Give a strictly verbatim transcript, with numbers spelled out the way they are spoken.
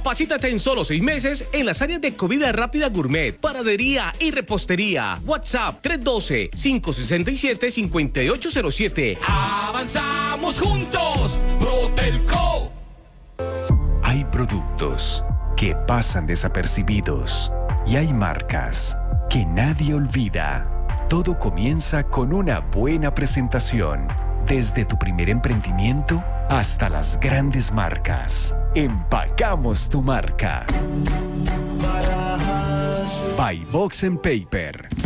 Capacítate en solo seis meses en las áreas de comida rápida gourmet, panadería y repostería. WhatsApp tres uno dos, cinco seis siete, cinco ocho cero siete. ¡Avanzamos juntos! ¡Protelco! Hay productos que pasan desapercibidos y hay marcas que nadie olvida. Todo comienza con una buena presentación. Desde tu primer emprendimiento hasta las grandes marcas. Empacamos tu marca. By Box and Paper.